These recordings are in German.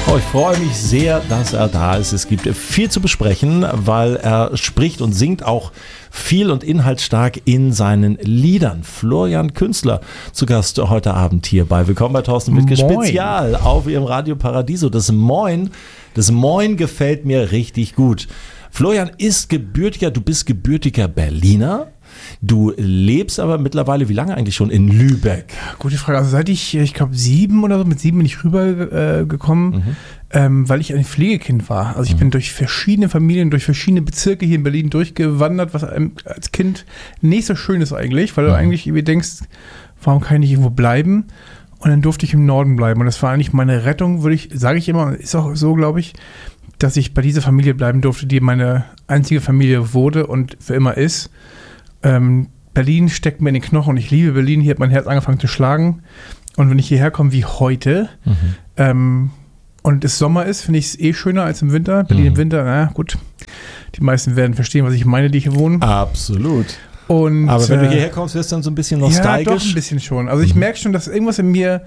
Oh, ich freue mich sehr, dass er da ist. Es gibt viel zu besprechen, weil er spricht und singt auch viel und inhaltsstark in seinen Liedern. Florian Künstler zu Gast heute Abend hier bei Willkommen bei Thorsten Wittke Spezial auf Ihrem Radio Paradiso. Das Moin gefällt mir richtig gut. Florian du bist gebürtiger Berliner. Du lebst aber mittlerweile, wie lange eigentlich schon, in Lübeck? Gute Frage. Also seit ich glaube 7 oder so, mit 7 bin ich rübergekommen, weil ich ein Pflegekind war. Also ich bin durch verschiedene Familien, durch verschiedene Bezirke hier in Berlin durchgewandert, was einem als Kind nicht so schön ist eigentlich, weil du eigentlich irgendwie denkst, warum kann ich nicht irgendwo bleiben? Und dann durfte ich im Norden bleiben. Und das war eigentlich meine Rettung, sage ich immer, ist auch so, glaube ich, dass ich bei dieser Familie bleiben durfte, die meine einzige Familie wurde und für immer ist. Berlin steckt mir in den Knochen und ich liebe Berlin. Hier hat mein Herz angefangen zu schlagen. Und wenn ich hierher komme wie heute und es Sommer ist, finde ich es eh schöner als im Winter. Berlin im Winter, na gut, die meisten werden verstehen, was ich meine, die hier wohnen. Absolut. Und, aber wenn du hierher kommst, wirst du dann so ein bisschen nostalgisch? Ja, doch ein bisschen schon. Also ich merke schon, dass irgendwas in mir,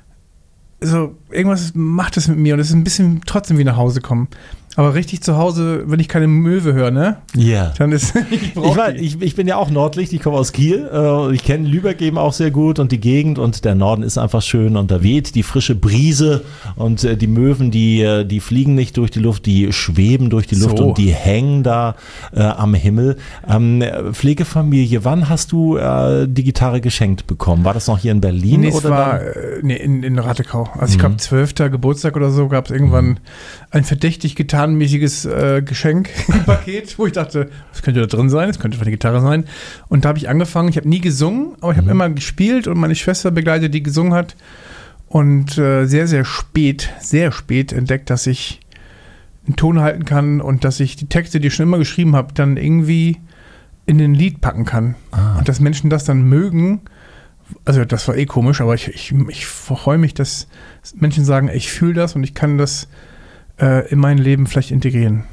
irgendwas macht es mit mir und es ist ein bisschen trotzdem wie nach Hause kommen. Aber richtig zu Hause, wenn ich keine Möwe höre, ne? Ja. Dann ist ich bin ja auch Nordlicht, ich komme aus Kiel. Ich kenne Lübeck eben auch sehr gut und die Gegend und der Norden ist einfach schön und da weht die frische Brise und die Möwen, die fliegen nicht durch die Luft, die schweben durch die Luft und die hängen da am Himmel. Pflegefamilie, wann hast du die Gitarre geschenkt bekommen? War das noch hier in Berlin? Nee, es war in Rattekau. Also ich glaube 12. Geburtstag oder so gab es irgendwann ein verdächtig gitarrenmäßiges Geschenkpaket, wo ich dachte, was könnte da drin sein? Das könnte eine Gitarre sein. Und da habe ich angefangen. Ich habe nie gesungen, aber ich habe immer gespielt und meine Schwester begleitet, die gesungen hat. Und sehr, sehr spät entdeckt, dass ich einen Ton halten kann und dass ich die Texte, die ich schon immer geschrieben habe, dann irgendwie in ein Lied packen kann. Und dass Menschen das dann mögen. Also das war komisch, aber ich freue mich, dass Menschen sagen, ich fühle das und ich kann das in mein Leben vielleicht integrieren.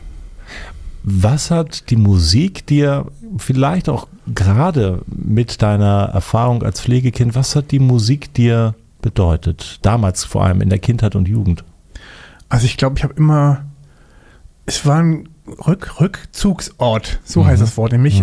Was hat die Musik dir vielleicht auch gerade mit deiner Erfahrung als Pflegekind, was hat die Musik dir bedeutet? Damals vor allem in der Kindheit und Jugend. Also ich glaube, es war ein Rückzugsort, so heißt das Wort, nämlich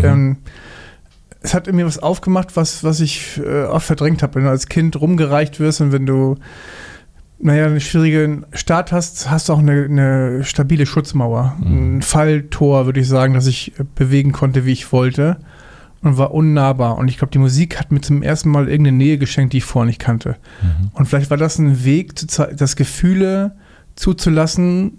es hat in mir was aufgemacht, was ich oft verdrängt habe, wenn du als Kind rumgereicht wirst und wenn du einen schwierigen Start hast du auch eine stabile Schutzmauer. Ein Falltor, würde ich sagen, dass ich bewegen konnte, wie ich wollte und war unnahbar. Und ich glaube, die Musik hat mir zum ersten Mal irgendeine Nähe geschenkt, die ich vorher nicht kannte. Und vielleicht war das ein Weg, das Gefühle zuzulassen,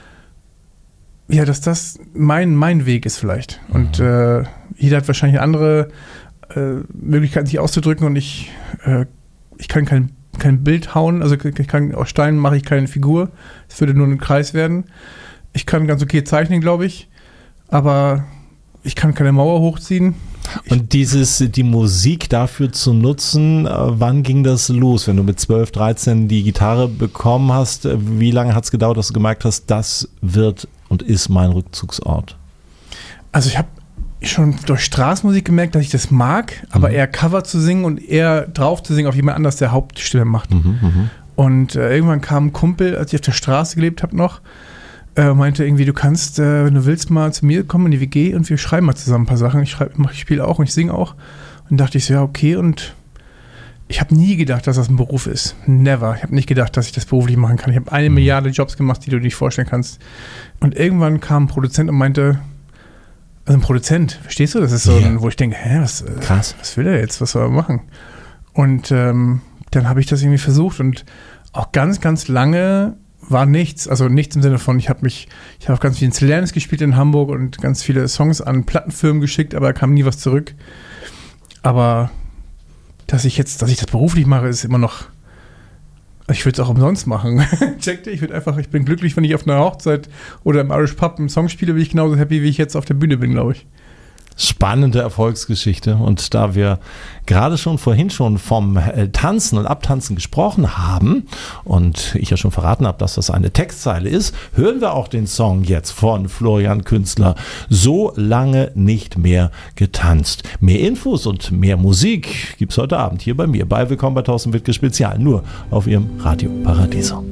ja, dass das mein Weg ist vielleicht. Und jeder hat wahrscheinlich andere Möglichkeiten, sich auszudrücken und ich kann kein Bild hauen, also aus Steinen mache ich keine Figur, es würde nur ein Kreis werden. Ich kann ganz okay zeichnen, glaube ich, aber ich kann keine Mauer hochziehen. Und die Musik dafür zu nutzen, wann ging das los? Wenn du mit 12, 13 die Gitarre bekommen hast, wie lange hat es gedauert, dass du gemerkt hast, das wird und ist mein Rückzugsort? Also ich habe schon durch Straßenmusik gemerkt, dass ich das mag, aber eher Cover zu singen und eher drauf zu singen auf jemand anders, der Hauptstimme macht. Und irgendwann kam ein Kumpel, als ich auf der Straße gelebt habe noch, meinte irgendwie, du kannst, wenn du willst, mal zu mir kommen in die WG und wir schreiben mal zusammen ein paar Sachen. Ich spiele auch und ich singe auch. Und dachte ich so, ja, okay. Und ich habe nie gedacht, dass das ein Beruf ist. Never. Ich habe nicht gedacht, dass ich das beruflich machen kann. Ich habe 1 Milliarde Jobs gemacht, die du dir nicht vorstellen kannst. Und irgendwann kam ein Produzent und meinte, also ein Produzent, verstehst du? Das ist so, wo ich denke, krass, was will er jetzt? Was soll er machen? Und dann habe ich das irgendwie versucht und auch ganz, ganz lange war nichts. Also nichts im Sinne von, ich habe auf ganz vielen Cellernis gespielt in Hamburg und ganz viele Songs an Plattenfirmen geschickt, aber da kam nie was zurück. Aber dass ich das beruflich mache, ist immer noch, ich würde es auch umsonst machen. Checkte, ich bin glücklich, wenn ich auf einer Hochzeit oder im Irish Pub einen Song spiele, bin ich genauso happy, wie ich jetzt auf der Bühne bin, glaube ich. Spannende Erfolgsgeschichte. Und da wir gerade vorhin schon vom Tanzen und Abtanzen gesprochen haben und ich ja schon verraten habe, dass das eine Textzeile ist, hören wir auch den Song jetzt von Florian Künstler, So lange nicht mehr getanzt. Mehr Infos und mehr Musik gibt's heute Abend hier bei mir bei Willkommen bei Thorsten Wittke Spezial, nur auf Ihrem Radio Paradiso.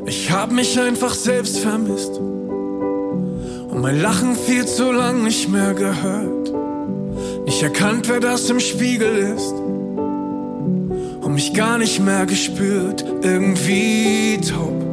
Ich hab mich einfach selbst vermisst und mein Lachen viel zu lang nicht mehr gehört. Nicht erkannt, wer das im Spiegel ist und mich gar nicht mehr gespürt. Irgendwie taub